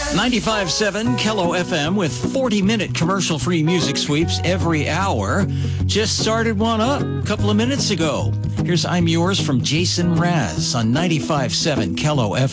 95.7 Kello FM with 40-minute commercial-free music sweeps every hour. Just started one up a couple of minutes ago. Here's I'm Yours from Jason Raz on 95.7 Kello FM.